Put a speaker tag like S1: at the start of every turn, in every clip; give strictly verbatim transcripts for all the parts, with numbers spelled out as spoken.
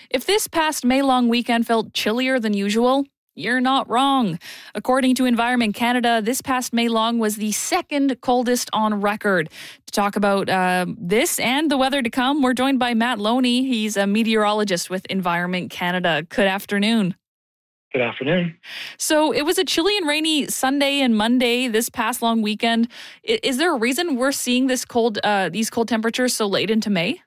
S1: If this past May long weekend felt chillier than usual, you're not wrong. According to Environment Canada, this past May long was the second coldest on record. To talk about uh, this and the weather to come, we're joined by Matt Loney. He's a meteorologist with Environment Canada. Good afternoon.
S2: Good afternoon.
S1: So it was a chilly and rainy Sunday and Monday this past long weekend. Is there a reason we're seeing this cold, uh, these cold temperatures so late into May?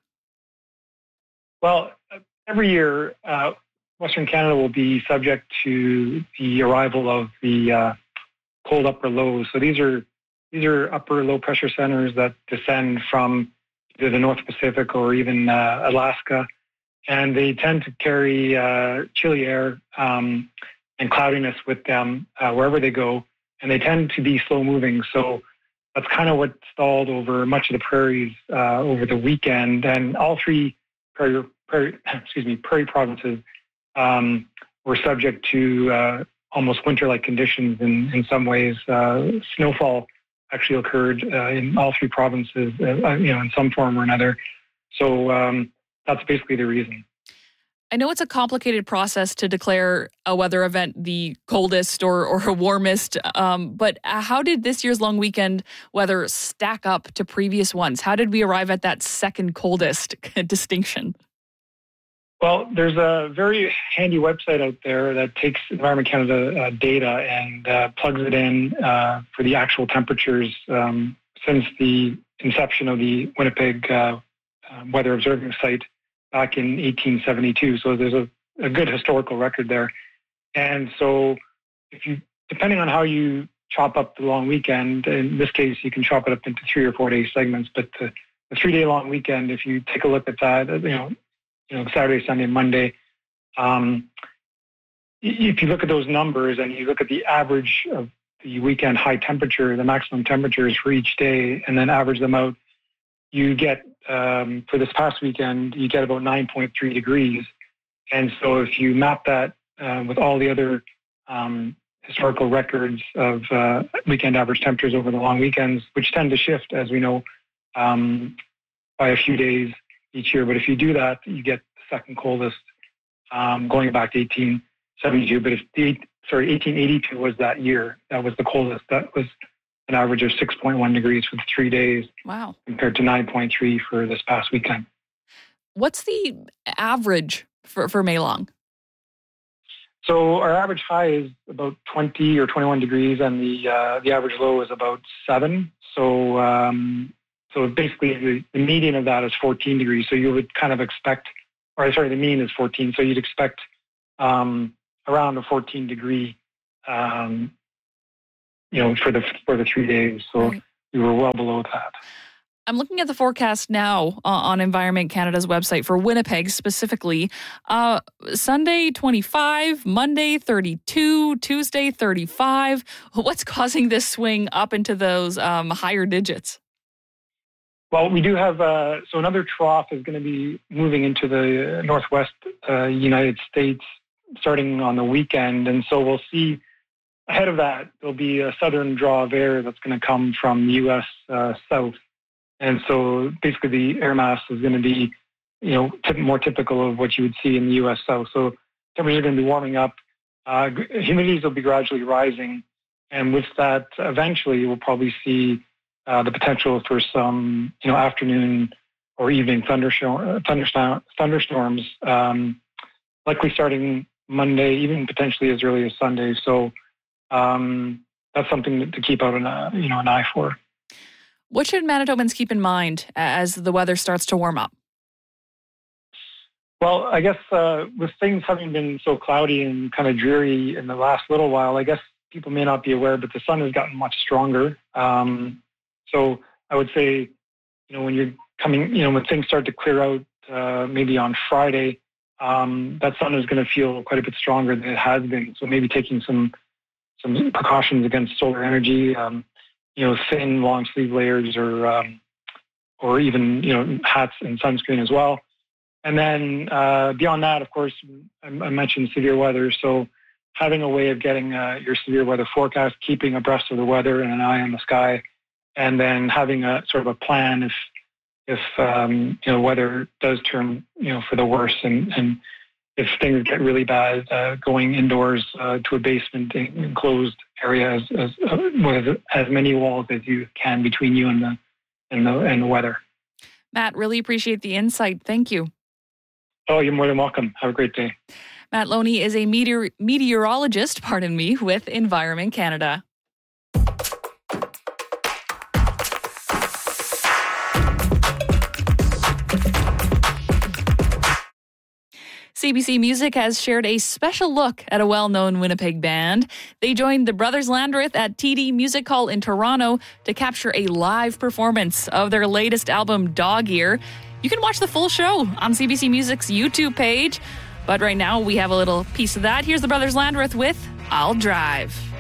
S2: Well, every year, uh, Western Canada will be subject to the arrival of the uh, cold upper lows. So these are these are upper low pressure centers that descend from either the North Pacific or even uh, Alaska, and they tend to carry uh, chilly air um, and cloudiness with them uh, wherever they go, and they tend to be slow moving. So that's kind of what stalled over much of the prairies uh, over the weekend, and all three prairie, prairie excuse me prairie provinces Um, were subject to uh, almost winter-like conditions in, in some ways. Uh, snowfall actually occurred uh, in all three provinces, uh, you know, in some form or another. So um, that's basically the reason.
S1: I know it's a complicated process to declare a weather event the coldest or, or warmest, um, but how did this year's long weekend weather stack up to previous ones? How did we arrive at that second coldest distinction?
S2: Well, there's a very handy website out there that takes Environment Canada uh, data and uh, plugs it in uh, for the actual temperatures um, since the inception of the Winnipeg uh, uh, Weather Observing Site back in eighteen seventy-two. So there's a, a good historical record there. And so if you, depending on how you chop up the long weekend, in this case, you can chop it up into three or four day segments, but the, the three day long weekend, if you take a look at that, you know, you know, Saturday, Sunday, Monday. Um, if you look at those numbers and you look at the average of the weekend high temperature, the maximum temperatures for each day, and then average them out, you get, um, for this past weekend, you get about nine point three degrees. And so if you map that uh, with all the other um, historical records of uh, weekend average temperatures over the long weekends, which tend to shift, as we know, um, by a few days each year. But if you do that, you get the second coldest um, going back to eighteen seventy-two. But if the, sorry, eighteen eighty-two was that year, that was the coldest. That was an average of six point one degrees for the three days.
S1: Wow. Compared
S2: to nine point three for this past weekend.
S1: What's the average for, for May long?
S2: So our average high is about twenty or twenty-one degrees, and the uh, the average low is about seven. So um, So basically, the, the median of that is fourteen degrees. So you would kind of expect, or sorry, the mean is fourteen. So you'd expect um, around a fourteen degree, um, you know, for the for the three days. So right. We were well below that.
S1: I'm looking at the forecast now uh, on Environment Canada's website for Winnipeg specifically. Uh, Sunday twenty-five, Monday thirty-two, Tuesday thirty-five. What's causing this swing up into those um, higher digits?
S2: Well, we do have, uh, so another trough is going to be moving into the northwest uh, United States starting on the weekend. And so we'll see ahead of that, there'll be a southern draw of air that's going to come from the U S uh, south. And so basically the air mass is going to be, you know, t- more typical of what you would see in the U S south. So temperatures are going to be warming up. Uh, humidities will be gradually rising. And with that, eventually we'll probably see Uh, the potential for some, you know, afternoon or evening thunderstorm, thunderstorm, thunderstorms, um, likely starting Monday, even potentially as early as Sunday. So um, that's something to keep out an, uh, you know, an eye for.
S1: What should Manitobans keep in mind as the weather starts to warm up?
S2: Well, I guess uh, with things having been so cloudy and kind of dreary in the last little while, I guess people may not be aware, but the sun has gotten much stronger. Um, So I would say, you know, when you're coming, you know, when things start to clear out, uh, maybe on Friday, um, that sun is going to feel quite a bit stronger than it has been. So maybe taking some some precautions against solar energy, um, you know, thin long sleeve layers, or um, or even you know hats and sunscreen as well. And then uh, beyond that, of course, I, I mentioned severe weather. So having a way of getting uh, your severe weather forecast, keeping abreast of the weather and an eye on the sky. And then having a sort of a plan if if um, you know weather does turn you know for the worse, and, and if things get really bad, uh, going indoors uh, to a basement enclosed area as, as, uh, with as many walls as you can between you and the and the and the weather.
S1: Matt, really appreciate the insight. Thank you.
S2: Oh, you're more than welcome. Have a great day.
S1: Matt Loney is a meteor- meteorologist, pardon me, with Environment Canada. C B C Music has shared a special look at a well-known Winnipeg band. They joined the Brothers Landreth at T D Music Hall in Toronto to capture a live performance of their latest album, Dog Ear. You can watch the full show on C B C Music's YouTube page. But right now, we have a little piece of that. Here's the Brothers Landreth with I'll Drive.